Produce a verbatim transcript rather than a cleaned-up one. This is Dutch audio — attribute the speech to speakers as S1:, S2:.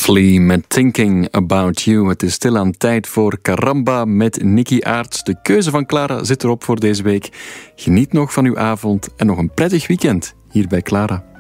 S1: Flea met Thinking About You. Het is stilaan tijd voor Caramba met Nicky Aarts. De keuze van Clara zit erop voor deze week. Geniet nog van uw avond en nog een prettig weekend hier bij Clara.